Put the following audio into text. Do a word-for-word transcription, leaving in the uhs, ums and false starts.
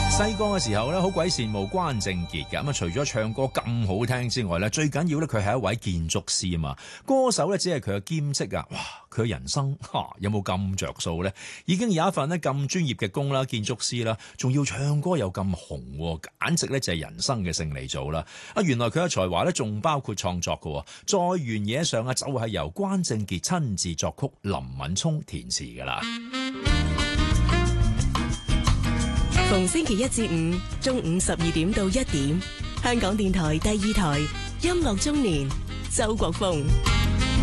細個嘅時候咧，好鬼羨慕關正傑嘅。咁啊，除咗唱歌咁好聽之外咧，最緊要咧佢係一位建築師啊嘛。歌手咧只係佢嘅兼職啊。哇！佢嘅人生嚇、啊、有冇咁着數咧？已經有一份咧咁專業嘅工啦，建築師啦，仲要唱歌又咁紅，簡直咧就係人生嘅勝利組啦！啊，原來佢嘅才華咧仲包括創作嘅，在原野上啊就係由關正傑親自作曲，林敏聰填詞噶啦。 逢星期一至五中午十二點到一點，香港電台第二台音樂中年，周國峰。